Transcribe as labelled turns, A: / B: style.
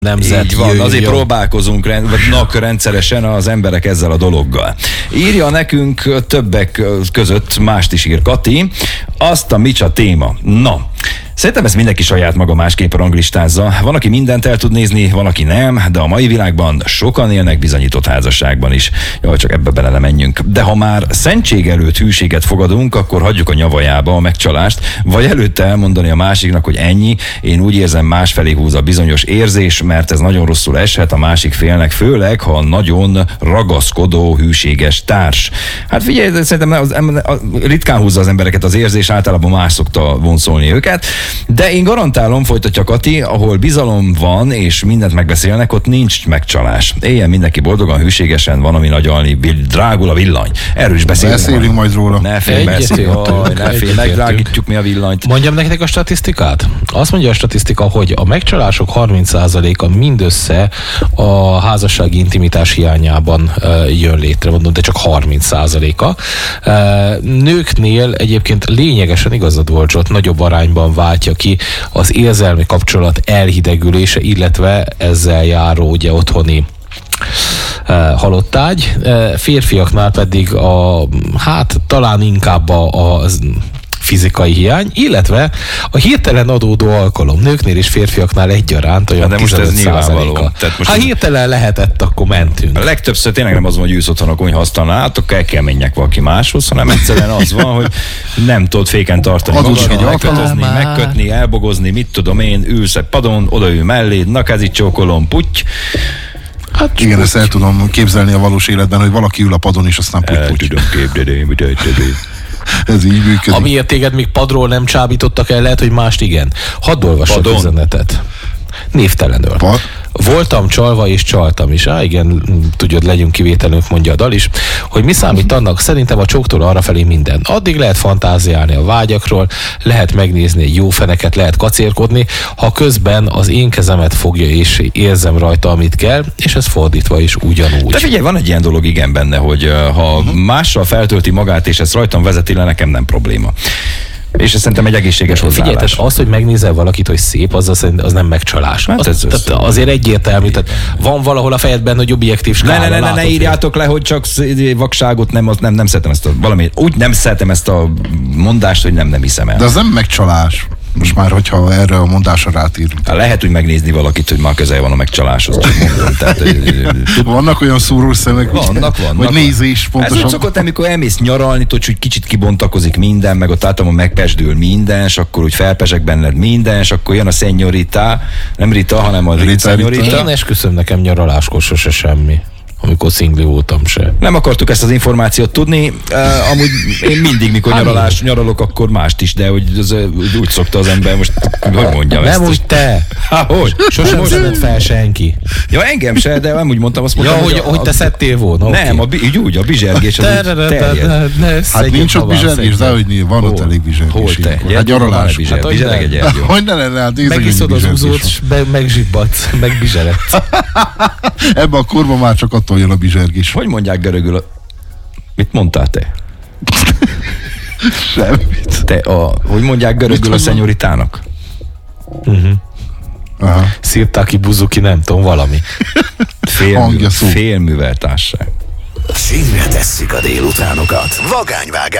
A: nemzet.
B: Így van, azért próbálkozunk rendszeresen az emberek ezzel a dologgal. Írja nekünk többek között, mást is ír Kati, azt a micsa téma. Na, szerintem ezt mindenki saját maga másképp ranglistázza. Van, aki mindent el tud nézni, van, aki nem, de a mai világban sokan élnek bizonyított házasságban is. Jaj, csak ebbe bele nem menjünk. De ha már szentség előtt hűséget fogadunk, akkor hagyjuk a nyavajába a megcsalást, vagy előtte elmondani a másiknak, hogy ennyi, én úgy érzem, másfelé húz a bizonyos érzés, mert ez nagyon rosszul eshet a másik félnek, főleg, ha nagyon ragaszkodó, hűséges társ. Hát figyelj, szerintem ritkán húzza az embereket az érzés, általában más szokta vonszolni őket. De én garantálom, folytatja Kati, ahol bizalom van, és mindent megbeszélnek, ott nincs megcsalás. Éljen mindenki boldogan, hűségesen, van, ami nagyalni, drágul a villany. Erről is beszélünk
C: majd róla.
B: Ne félj, megdrágítjuk mi a villanyt.
A: Mondjam nektek a statisztikát? Azt mondja a statisztika, hogy a megcsalások 30%-a mindössze a házassági intimitás hiányában jön létre, mondom, de csak 30%-a. Nőknél egyébként lényegesen igazad volt, ott nagyobb arányban váltja ki az érzelmi kapcsolat elhidegülése, illetve ezzel járó ugye otthoni halottágy. Férfiaknál pedig talán inkább a fizikai hiány, illetve a hirtelen adódó alkalom nőknél és férfiaknál egyaránt olyan 15%-a. Ha hirtelen lehetett, akkor mentünk.
B: A legtöbbször tényleg nem az van, hogy ülsz otthon a konyhasztalnál, hát el kell menjek valaki máshoz, hanem egyszerűen az van, hogy nem tudod féken tartani magadra, megkötni, elbogozni, mit tudom én, ülsz egy padon, odaül mellé, na kezit csókolom, putty.
C: Hát igen, ezt el tudom képzelni a valós életben, hogy valaki ül a padon, és aztán
B: putty. Tudom képzelni.
C: Ez így működik.
A: Amiért téged még padról nem csábítottak el, lehet, hogy mást igen. Hadd olvassak üzenetet. Névtelenül. Voltam csalva és csaltam is. Igen, tudod, legyünk kivételünk, mondja a dal is. Hogy mi számít annak? Szerintem a csóktól arrafelé minden. Addig lehet fantáziálni a vágyakról, lehet megnézni egy jó feneket, lehet kacérkodni, ha közben az én kezemet fogja és érzem rajta, amit kell, és ez fordítva is ugyanúgy.
B: De figyelj, van egy ilyen dolog igen benne, hogy ha mással feltölti magát, és ezt rajtam vezeti le, nekem nem probléma. És ez szerintem egy egészséges hozzáállás.
A: Figyelj, az, hogy megnézel valakit, hogy szép, az nem megcsalás. Hát azért egyértelmű, tehát van valahol a fejedben, hogy objektív skála.
B: Ne írjátok le, hogy csak vakságot, nem szeretem ezt úgy nem szeretem ezt a mondást, hogy nem hiszem el.
C: De az nem megcsalás. Most már, hogyha erre a mondásra rátírunk.
B: Lehet úgy megnézni valakit, hogy már közel van a megcsaláshoz, csak mondom. Tehát,
C: vannak olyan szúrós szemek, vagy nézés pontosan.
B: Ez szokott, amikor elmész nyaralni, tudod, hogy kicsit kibontakozik minden, meg ott általában megpesdül minden, és akkor úgy felpesek benned minden, és akkor jön a szenyorita, nem Rita, hanem a szenyorita.
A: Én esküszöm, nekem nyaraláskor sose semmi. Amikor szingli voltam se.
B: Nem akartuk ezt az információt tudni. Amúgy én mindig, mikor nyaralok, akkor mást is, de hogy úgy szokta az ember, most hogy mondjam
A: nem
B: ezt?
A: Nem úgy te.
B: Hogy?
A: Sosem szedett fel senki.
B: Ja, engem se, de nem úgy mondtam, azt mondtam,
A: hogy te szedtél volna.
B: Nem, úgy a bizsergés az terjed.
C: Hát nincs ott bizsergés, de hogy van ott elég bizsergés.
B: Hol te?
C: Hát nyaralás.
B: Bizsereg egy Gyergyó.
C: Hogy ne lenne, hát
A: megiszod az úzót, és megzsibbatsz, megbizseredsz.
C: Ebben a korban már csak attól jön a bizsergés.
B: Hogy mondják görögül? Mit mondtál te?
C: Semmit.
B: Hogy mondják görögül a szenyoritának?
A: Szirtaki, buzuki, nem tudom, valami.
B: Félműveltárság.
D: Sínre tesszük a délutánokat. Vagányvágás.